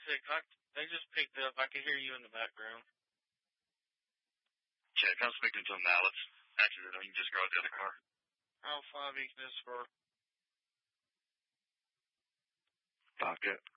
6. They just picked up. I can hear you in the background. Check. I'm speaking to them now. Let's exit it. You can just go out the other car. I'll 5 Ignis for... Pocket.